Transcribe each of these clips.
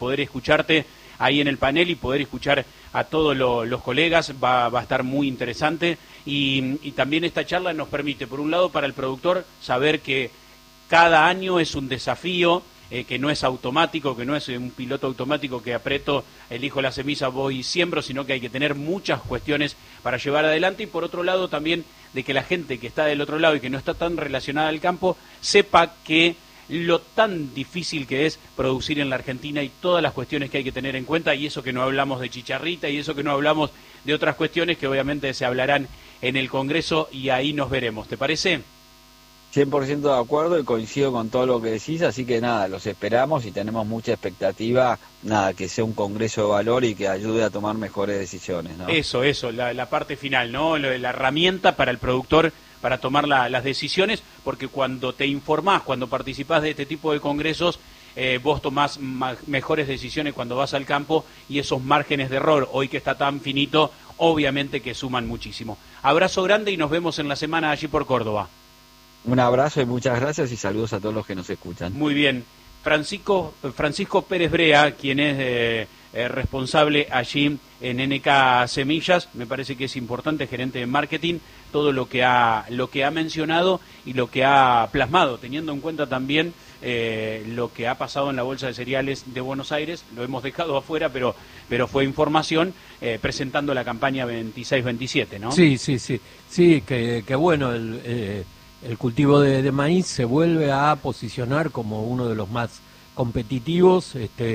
poder escucharte ahí en el panel y poder escuchar a todos los colegas, va a estar muy interesante, y también esta charla nos permite, por un lado, para el productor, saber que cada año es un desafío, que no es automático, que no es un piloto automático que aprieto, elijo la semilla, voy y siembro, sino que hay que tener muchas cuestiones para llevar adelante, y por otro lado también de que la gente que está del otro lado y que no está tan relacionada al campo, sepa que lo tan difícil que es producir en la Argentina y todas las cuestiones que hay que tener en cuenta, y eso que no hablamos de chicharrita y eso que no hablamos de otras cuestiones que obviamente se hablarán en el Congreso, y ahí nos veremos. ¿Te parece? 100% de acuerdo y coincido con todo lo que decís, así que nada, los esperamos y tenemos mucha expectativa, nada, que sea un congreso de valor y que ayude a tomar mejores decisiones, ¿no? Eso, la parte final, ¿no? La herramienta para el productor para tomar las decisiones, porque cuando te informás, cuando participás de este tipo de congresos, vos tomás mejores decisiones cuando vas al campo, y esos márgenes de error, hoy que está tan finito, obviamente que suman muchísimo. Abrazo grande y nos vemos en la semana allí por Córdoba. Un abrazo y muchas gracias y saludos a todos los que nos escuchan. Muy bien. Francisco Pérez Brea, quien es responsable allí en NK Semillas, me parece que es importante, gerente de marketing, todo lo que ha mencionado y lo que ha plasmado, teniendo en cuenta también lo que ha pasado en la Bolsa de Cereales de Buenos Aires. Lo hemos dejado afuera, pero fue información, presentando la campaña 26-27, ¿no? Sí, que bueno, el cultivo de maíz se vuelve a posicionar como uno de los más competitivos.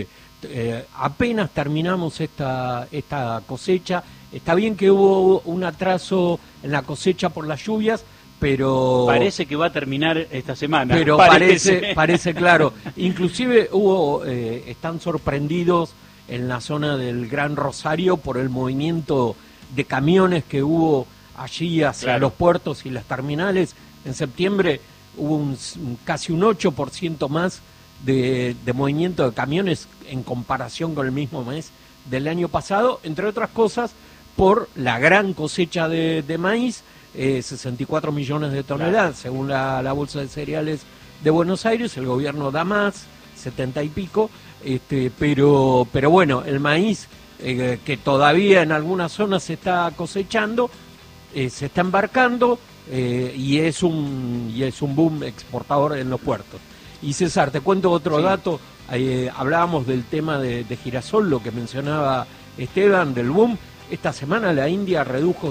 Apenas terminamos esta cosecha. Está bien que hubo un atraso en la cosecha por las lluvias, pero parece que va a terminar esta semana. Pero parece claro. Inclusive están sorprendidos en la zona del Gran Rosario por el movimiento de camiones que hubo allí hacia los puertos y las terminales. En septiembre hubo casi un 8% más de movimiento de camiones en comparación con el mismo mes del año pasado, entre otras cosas por la gran cosecha de maíz, 64 millones de toneladas, según la Bolsa de Cereales de Buenos Aires. El gobierno da más, 70 y pico, pero bueno, el maíz, que todavía en algunas zonas se está cosechando, se está embarcando, y es un boom exportador en los puertos. Y César, te cuento otro dato. Hablábamos del tema de girasol, lo que mencionaba Esteban, del boom. Esta semana la India redujo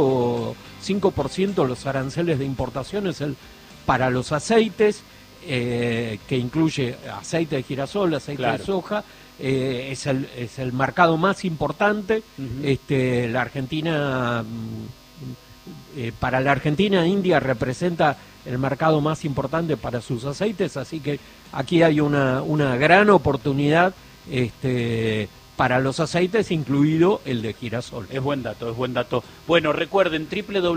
5% los aranceles de importaciones para los aceites, que incluye aceite de girasol, aceite de soja. Es el mercado más importante. La Argentina... para la Argentina, India representa el mercado más importante para sus aceites, así que aquí hay una gran oportunidad para los aceites, incluido el de girasol. Es buen dato. Bueno, recuerden,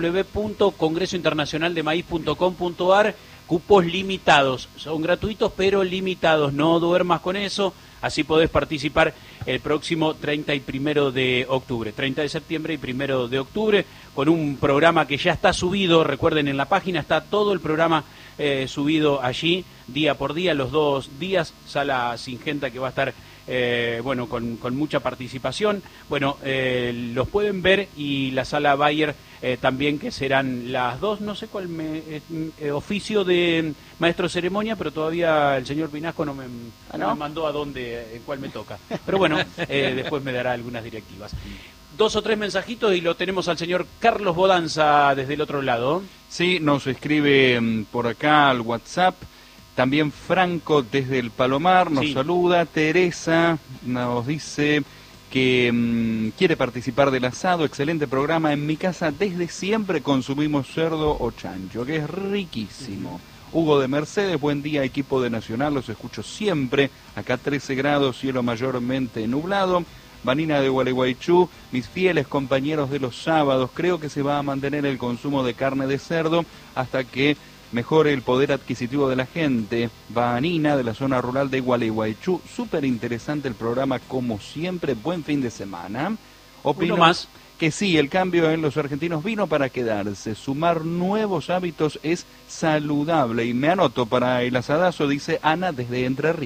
www.congresointernacionaldemaíz.com.ar, cupos limitados, son gratuitos pero limitados, no duermas con eso. Así podés participar el próximo 30 y 1 de octubre, 30 de septiembre y 1 de octubre, con un programa que ya está subido. Recuerden, en la página está todo el programa subido allí, día por día, los 2 días, sala Singenta que va a estar, con mucha participación. Bueno, los pueden ver, y la sala Bayer también, que serán las 2, no sé cuál oficio de maestro de ceremonia, pero todavía el señor Pinasco no me mandó a dónde, en cuál me toca. Pero bueno, después me dará algunas directivas. 2 o 3 mensajitos y lo tenemos al señor Carlos Bodanza desde el otro lado. Sí, nos escribe por acá al WhatsApp. También Franco desde el Palomar nos saluda. Teresa nos dice que quiere participar del asado. Excelente programa. En mi casa desde siempre consumimos cerdo o chancho, que es riquísimo. Hugo de Mercedes, buen día equipo de Nacional, los escucho siempre. Acá 13 grados, cielo mayormente nublado. Vanina de Gualeguaychú, mis fieles compañeros de los sábados, creo que se va a mantener el consumo de carne de cerdo hasta que mejore el poder adquisitivo de la gente. Vanina, de la zona rural de Gualeguaychú, súper interesante el programa como siempre, buen fin de semana. Opino más que sí, el cambio en los argentinos vino para quedarse, sumar nuevos hábitos es saludable, y me anoto para el asadazo, dice Ana desde Entre Ríos.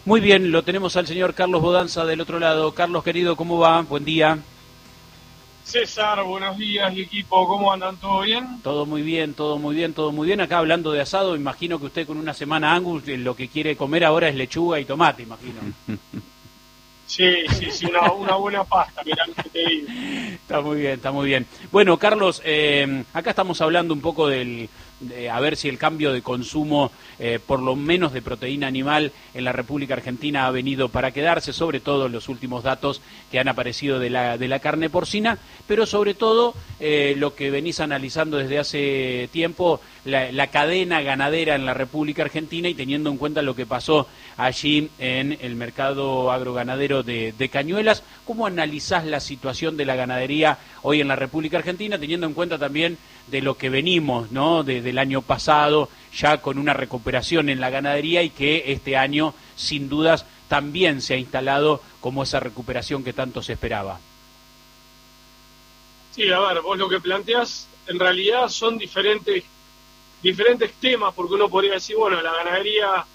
Muy bien, lo tenemos al señor Carlos Bodanza del otro lado. Carlos, querido, ¿cómo va? Buen día. César, buenos días, equipo, ¿cómo andan? ¿Todo bien? Todo muy bien, todo muy bien, todo muy bien. Acá hablando de asado, imagino que usted con una semana Angus lo que quiere comer ahora es lechuga y tomate, imagino. Sí, una buena pasta, mirá lo que te digo. Está muy bien, está muy bien. Bueno, Carlos, acá estamos hablando un poco a ver si el cambio de consumo, por lo menos de proteína animal en la República Argentina ha venido para quedarse, sobre todo los últimos datos que han aparecido de la carne porcina, pero sobre todo lo que venís analizando desde hace tiempo, la cadena ganadera en la República Argentina y teniendo en cuenta lo que pasó allí en el mercado agroganadero de Cañuelas. ¿Cómo analizás la situación de la ganadería hoy en la República Argentina, teniendo en cuenta también de lo que venimos, ¿no? Del año pasado, ya con una recuperación en la ganadería y que este año, sin dudas, también se ha instalado como esa recuperación que tanto se esperaba? Sí, a ver, vos lo que planteás en realidad son diferentes temas, porque uno podría decir, bueno, la ganadería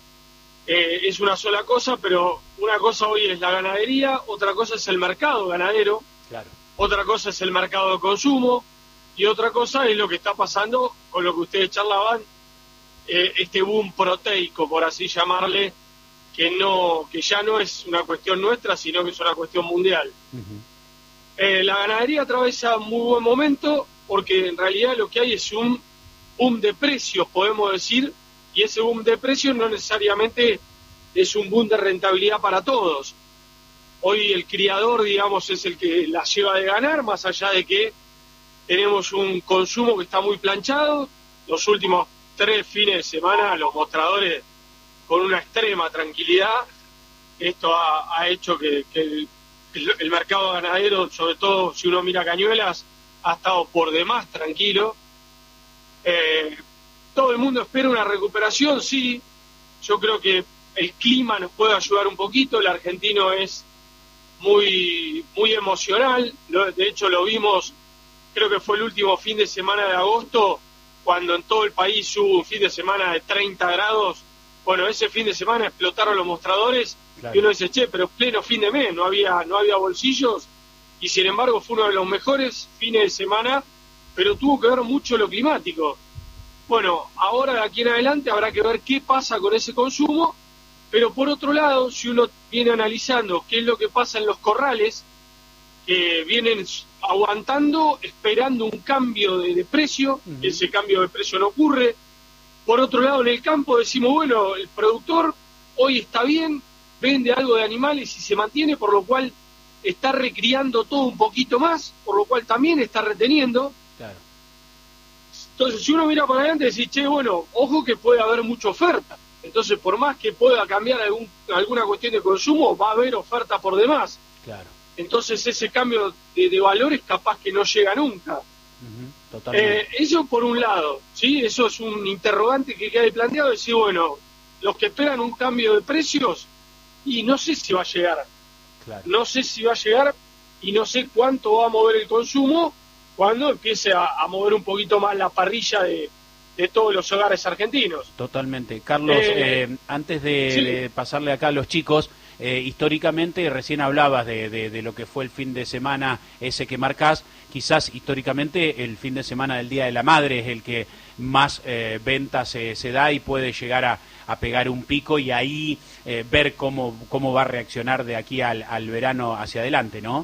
es una sola cosa, pero una cosa hoy es la ganadería, otra cosa es el mercado ganadero, claro. Otra cosa es el mercado de consumo, y otra cosa es lo que está pasando con lo que ustedes charlaban, este boom proteico, por así llamarle, que ya no es una cuestión nuestra, sino que es una cuestión mundial. Uh-huh. La ganadería atraviesa un muy buen momento, porque en realidad lo que hay es un boom de precios, podemos decir, y ese boom de precios no necesariamente es un boom de rentabilidad para todos. Hoy el criador, digamos, es el que la lleva de ganar, más allá de que tenemos un consumo que está muy planchado. Los últimos 3 fines de semana, los mostradores con una extrema tranquilidad. Esto ha hecho que el mercado ganadero, sobre todo si uno mira Cañuelas, ha estado por demás tranquilo. Todo el mundo espera una recuperación, sí. Yo creo que el clima nos puede ayudar un poquito. El argentino es muy emocional. De hecho, lo vimos, creo que fue el último fin de semana de agosto, cuando en todo el país hubo un fin de semana de 30 grados. Bueno, ese fin de semana explotaron los mostradores, claro. Y uno dice, che, pero pleno fin de mes, no había bolsillos, y sin embargo fue uno de los mejores fines de semana, pero tuvo que ver mucho lo climático. Bueno, ahora de aquí en adelante habrá que ver qué pasa con ese consumo, pero por otro lado, si uno viene analizando qué es lo que pasa en los corrales, que vienen aguantando, esperando un cambio de precio, uh-huh. Ese cambio de precio no ocurre. Por otro lado, en el campo decimos, bueno, el productor hoy está bien, vende algo de animales y se mantiene, por lo cual está recriando todo un poquito más, por lo cual también está reteniendo. Claro. Entonces, si uno mira para adelante, decís, che, bueno, ojo que puede haber mucha oferta. Entonces, por más que pueda cambiar alguna cuestión de consumo, va a haber oferta por demás. Claro. Entonces, ese cambio de valores capaz que no llega nunca. Uh-huh. Totalmente. Eso por un lado, ¿sí? Eso es un interrogante que queda planteado, decir, bueno, los que esperan un cambio de precios, y no sé si va a llegar. Claro. No sé si va a llegar y no sé cuánto va a mover el consumo cuando empiece a mover un poquito más la parrilla de todos los hogares argentinos. Totalmente. Carlos, antes de pasarle acá a los chicos, históricamente, recién hablabas de lo que fue el fin de semana ese que marcás, quizás históricamente el fin de semana del Día de la Madre es el que más ventas se da y puede llegar a pegar un pico y ahí ver cómo va a reaccionar de aquí al verano hacia adelante, ¿no?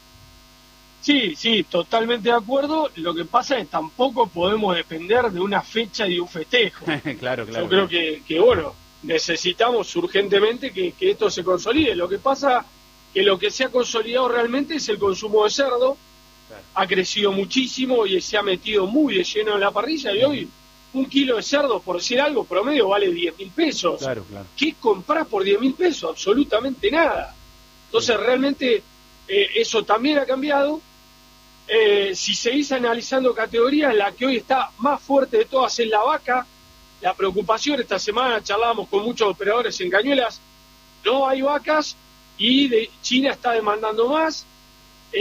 Sí, totalmente de acuerdo. Lo que pasa es que tampoco podemos depender de una fecha y de un festejo. Claro. Yo creo que bueno, necesitamos urgentemente que esto se consolide. Lo que pasa que lo que se ha consolidado realmente es el consumo de cerdo. Claro. Ha crecido muchísimo y se ha metido muy de lleno en la parrilla, y hoy un kilo de cerdo, por decir algo, promedio vale 10.000 pesos. Claro. ¿Qué comprás por 10.000 pesos? Absolutamente nada. Entonces realmente eso también ha cambiado. Si seguís analizando categorías, la que hoy está más fuerte de todas es la vaca. La preocupación, esta semana charlábamos con muchos operadores en Cañuelas, no hay vacas y China está demandando más.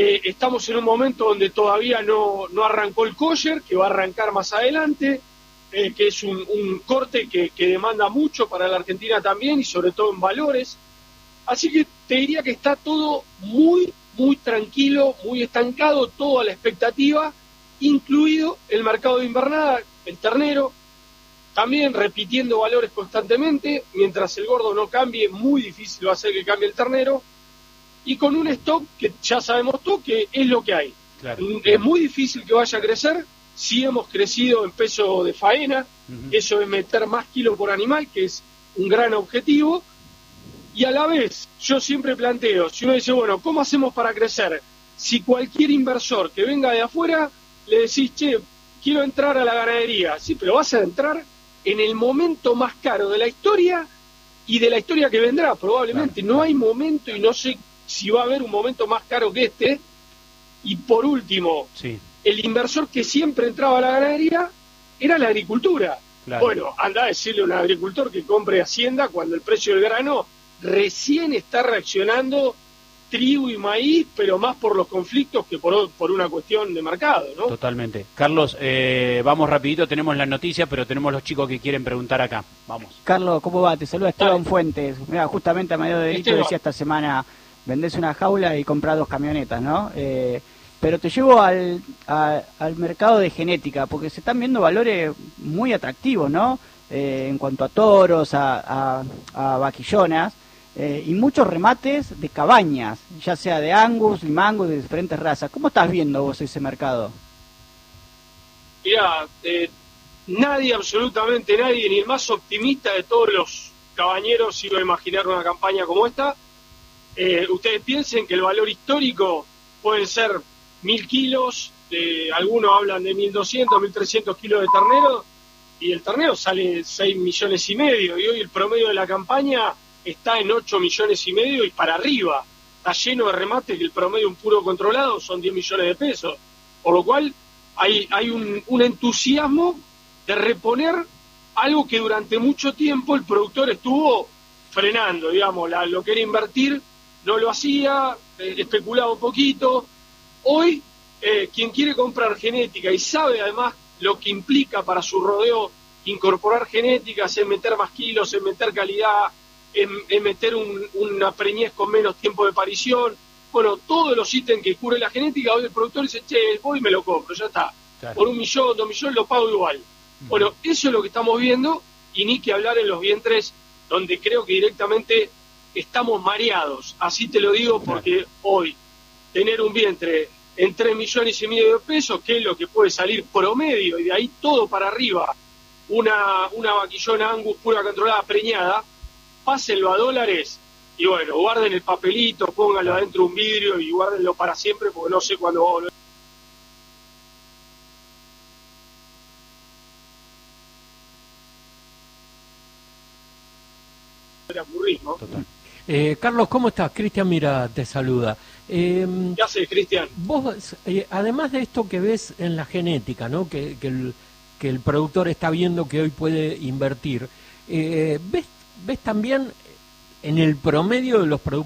Estamos en un momento donde todavía no arrancó el kosher, que va a arrancar más adelante. que es un corte que demanda mucho para la Argentina también, y sobre todo en valores. Así que te diría que está todo muy, muy tranquilo, muy estancado, todo a la expectativa, incluido el mercado de invernada, el ternero, también repitiendo valores constantemente. Mientras el gordo no cambie, muy difícil va a ser que cambie el ternero, y con un stock que ya sabemos todo que es lo que hay. Claro. Es muy difícil que vaya a crecer. Sí hemos crecido en peso de faena, eso es meter más kilos por animal, que es un gran objetivo, y a la vez yo siempre planteo, si uno dice, bueno, ¿cómo hacemos para crecer? Si cualquier inversor que venga de afuera le decís, che, quiero entrar a la ganadería, sí, pero vas a entrar en el momento más caro de la historia y de la historia que vendrá, probablemente. Claro. No hay momento, y no sé si va a haber un momento más caro que este. Y por último, sí, el inversor que siempre entraba a la ganadería era la agricultura. Claro. Bueno, anda a decirle a un agricultor que compre Hacienda cuando el precio del grano recién está reaccionando, trigo y maíz, pero más por los conflictos que por una cuestión de mercado, ¿no? Totalmente. Carlos, vamos rapidito, tenemos la noticia, pero tenemos los chicos que quieren preguntar acá. Vamos. Carlos, ¿cómo va? Te saluda Esteban Fuentes. Mira, justamente a medio de delito decía esta semana, vendés una jaula y comprás 2 camionetas, ¿no? Pero te llevo al mercado de genética, porque se están viendo valores muy atractivos, ¿no? En cuanto a toros, a vaquillonas, y muchos remates de cabañas, ya sea de Angus, Limangus, de diferentes razas. ¿Cómo estás viendo vos ese mercado? Mirá, nadie, absolutamente nadie, ni el más optimista de todos los cabañeros iba a imaginar una campaña como esta. Ustedes piensen que el valor histórico pueden ser 1.000 kilos, algunos hablan de 1.200, 1.300 kilos de ternero, y el ternero sale 6,5 millones, y hoy el promedio de la campaña está en 8,5 millones y para arriba. Está lleno de remates, que el promedio un puro controlado son 10 millones de pesos. Por lo cual hay un entusiasmo de reponer algo que durante mucho tiempo el productor estuvo frenando, digamos, lo que era invertir no lo hacía, especulaba un poquito. Hoy, quien quiere comprar genética y sabe además lo que implica para su rodeo incorporar genéticas, en meter más kilos, en meter calidad, en meter una preñez con menos tiempo de parición, bueno, todos los ítems que cubre la genética, hoy el productor dice, che, voy y me lo compro, ya está. Claro. Por 1 millón, 2 millones lo pago igual. Bueno, eso es lo que estamos viendo, y ni que hablar en los vientres, donde creo que directamente estamos mareados. Así te lo digo, porque hoy tener un vientre en 3,5 millones de pesos, que es lo que puede salir promedio, y de ahí todo para arriba, una vaquillona Angus pura controlada, preñada, pásenlo a dólares, y bueno, guarden el papelito, pónganlo adentro de un vidrio y guárdenlo para siempre, porque no sé cuándo va a volver. Carlos, ¿cómo estás? Cristian Mira te saluda. ¿Qué haces, Cristian? Vos, además de esto que ves en la genética, ¿no? que el productor está viendo que hoy puede invertir, ¿ves también en el promedio de los productores